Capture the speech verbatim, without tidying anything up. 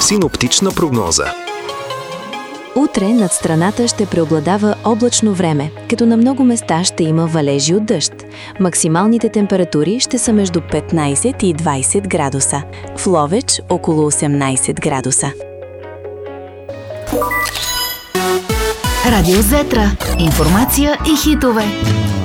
Синоптична прогноза. Утре над страната ще преобладава облачно време, като на много места ще има валежи от дъжд. Максималните температури ще са между петнайсет и двайсет градуса. В Ловеч около осемнайсет градуса. Радио Зетра. Информация и хитове.